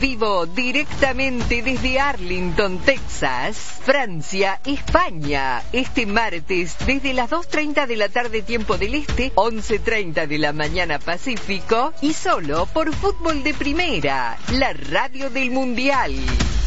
Vivo directamente desde Arlington, Texas, Francia, España. Este martes, desde las 2:30 de la tarde tiempo del Este, 11:30 de la mañana Pacífico, y solo por Fútbol de Primera, la radio del Mundial.